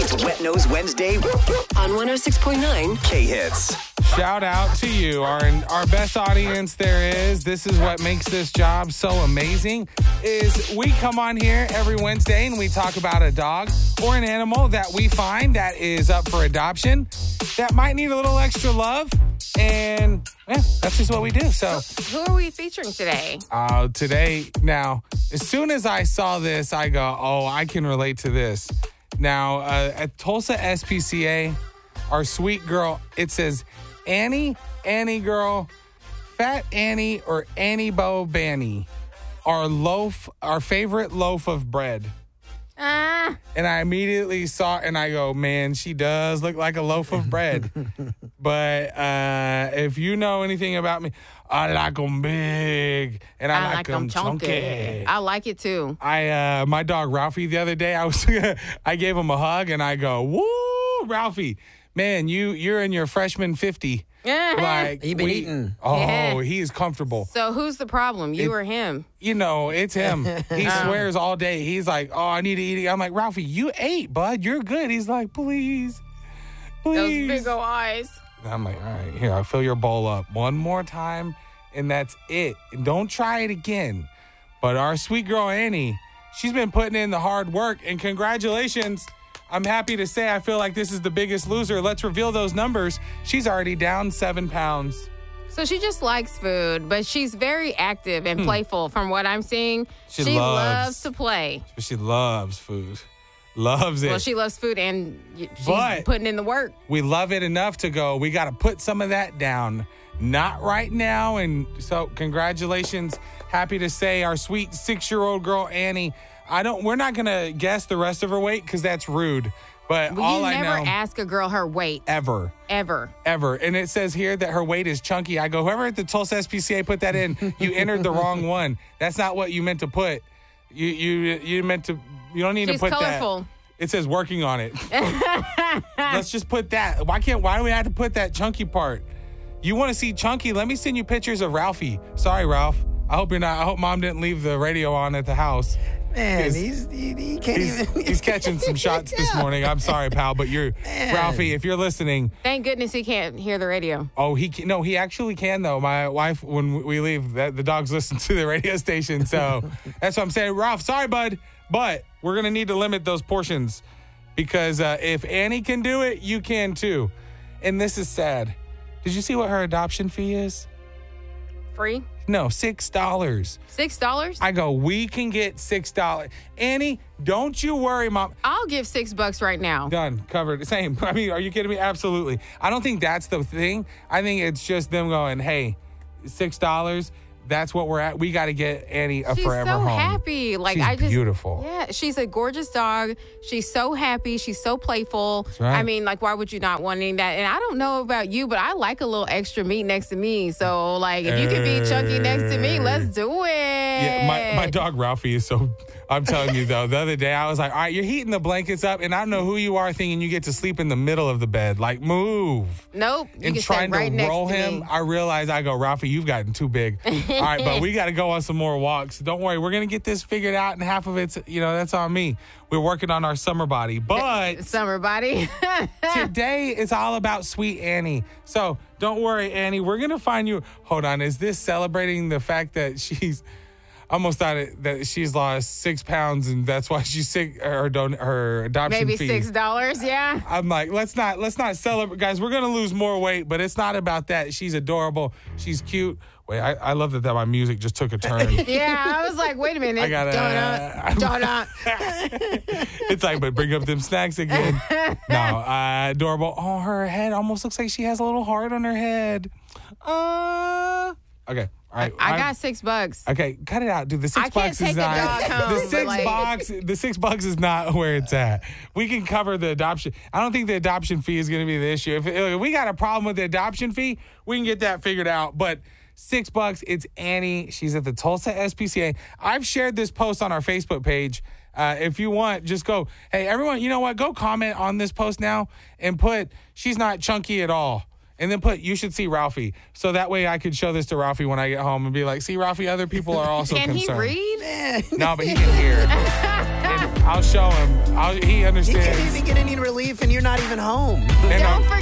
It's Wet Nose Wednesday on 106.9 K-Hits. Shout out to you, our best audience there is. This is what makes this job so amazing, is we come on here every Wednesday and we talk about a dog or an animal that we find that is up for adoption, that might need a little extra love, and that's just what we do. So, who are we featuring today? Today, now, as soon as I saw this, I go, oh, I can relate to this. Now, at Tulsa SPCA, our sweet girl, it says, Annie girl, Fat Annie, or Annie Bo Banny, our favorite loaf of bread. And I immediately saw it and I go, man, she does look like a loaf of bread. But if you know anything about me, I like them big and I like them chunky. I like it too. My dog Ralphie the other day, I gave him a hug and I go, woo, Ralphie. Man, you're in your freshman 50. Like you've been eating. Oh, yeah. He is comfortable. So who's the problem? You or him? You know, it's him. He swears all day. He's like, oh, I need to eat. I'm like, Ralphie, you ate, bud. You're good. He's like, please. Those big old eyes. I'm like, all right, here, I'll fill your bowl up one more time, and that's it. Don't try it again. But our sweet girl, Annie, she's been putting in the hard work, and congratulations. I'm happy to say I feel like this is the biggest loser. Let's reveal those numbers. She's already down 7 pounds. So she just likes food, but she's very active and playful from what I'm seeing. She loves to play. She loves food. Loves it. Well, she loves food and she's but putting in the work. We love it enough to go, we got to put some of that down. Not right now. And so congratulations. Happy to say our sweet 6-year-old girl, Annie, we're not going to guess the rest of her weight because that's rude. But all I know. You never ask a girl her weight. Ever. And it says here that her weight is chunky. I go, whoever at the Tulsa SPCA put that in, you entered the wrong one. That's not what you meant to put. You meant to, you don't need to put colorful. That. It says working on it. Let's just put that. Why do we have to put that chunky part? You want to see chunky? Let me send you pictures of Ralphie. Sorry, Ralph. I hope mom didn't leave the radio on at the house. Man, he can't even. He's catching some shots this morning. I'm sorry, pal, but Ralphie, if you're listening. Thank goodness he can't hear the radio. Oh, he actually can, though. My wife, when we leave, the dogs listen to the radio station. So that's what I'm saying. Ralph, sorry, bud, but we're going to need to limit those portions because if Annie can do it, you can too. And this is sad. Did you see what her adoption fee is? Free? No, $6. $6? I go, we can get $6. Annie, don't you worry, Mom. I'll give $6 right now. Done. Covered. Same. I mean, are you kidding me? Absolutely. I don't think that's the thing. I think it's just them going, hey, $6. That's what we're at. We got to get Annie a forever home. She's so happy. Like she's beautiful. Yeah, she's a gorgeous dog. She's so happy. She's so playful. That's right. I mean, like, why would you not want that? And I don't know about you, but I like a little extra meat next to me. So, like, if you can be chunky next to me, let's do it. Yeah, my dog Ralphie is so. I'm telling you though, the other day I was like, all right, you're heating the blankets up, and I don't know who you are thinking you get to sleep in the middle of the bed. Like, move. Nope. You and can trying stay right to next roll to him, me. I realized I go, Ralphie, you've gotten too big. All right, but we got to go on some more walks. Don't worry, we're gonna get this figured out, and half of it's, that's on me. We're working on our summer body, but summer body. today is all about sweet Annie. So don't worry, Annie. We're gonna find you. Hold on, is this celebrating the fact that she's? Almost thought that she's lost 6 pounds and that's why she's sick. Her adoption maybe fee. $6. Yeah. I'm like, let's not celebrate, guys. We're gonna lose more weight, but it's not about that. She's adorable. She's cute. Wait, I love that my music just took a turn. Yeah, I was like, wait a minute. I got donut. It's like, but bring up them snacks again. No, adorable. Oh, her head almost looks like she has a little heart on her head. Okay. All right, I got $6. Okay, cut it out, dude. The $6 I can't take is the not dog home, the $6 is not where it's at. We can cover the adoption. I don't think the adoption fee is going to be the issue. If we got a problem with the adoption fee, we can get that figured out. But $6, it's Annie. She's at the Tulsa SPCA. I've shared this post on our Facebook page. If you want, just go, hey, everyone, you know what? Go comment on this post now and put, she's not chunky at all. And then put, you should see Ralphie. So that way I could show this to Ralphie when I get home and be like, see, Ralphie, other people are also concerned. Can he read? No, but he can hear. I'll show him. He You understands. can't even get any relief, and you're not even home. And Don't forget